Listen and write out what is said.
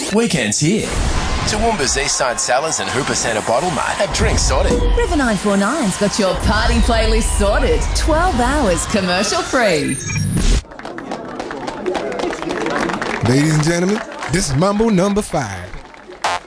Weekends here. Toowoomba's Eastside Cellars and Hooper Centre Bottle Mart have drinks sorted. River 949's got your party playlist sorted. 12 hours commercial free. Ladies and gentlemen, this is Mambo number 5.